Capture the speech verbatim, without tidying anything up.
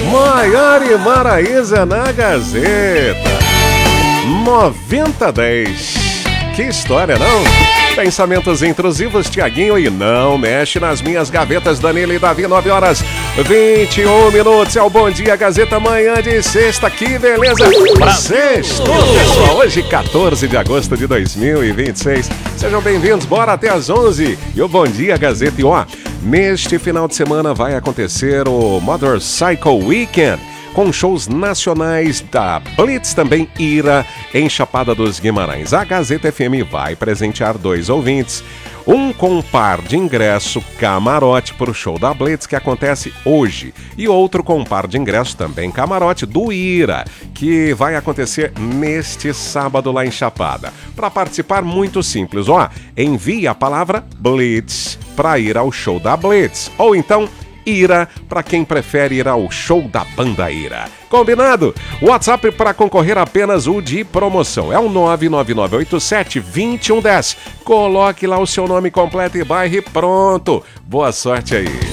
Maiara e Maraísa na Gazeta. noventa dez. Que história, não? Pensamentos intrusivos, Tiaguinho, e não mexe nas minhas gavetas, Danilo e Davi, nove horas vinte e um minutos. É o Bom Dia Gazeta, manhã de sexta, que beleza! Sexto, pessoal, hoje quatorze de agosto de dois mil e vinte e seis. Sejam bem-vindos, bora até às onze. E o Bom Dia Gazeta, e ó, neste final de semana vai acontecer o Motorcycle Weekend, com shows nacionais da Blitz, também Ira, em Chapada dos Guimarães. A Gazeta F M vai presentear dois ouvintes, um com um par de ingresso camarote para o show da Blitz, que acontece hoje, e outro com um par de ingresso também camarote do Ira, que vai acontecer neste sábado lá em Chapada. Para participar, muito simples, ó, envie a palavra Blitz para ir ao show da Blitz, ou então Ira, para quem prefere ir ao show da banda Ira. Combinado? WhatsApp para concorrer apenas o de promoção é o nove nove nove oito sete dois um um zero. Coloque lá o seu nome completo e bairro e pronto. Boa sorte aí.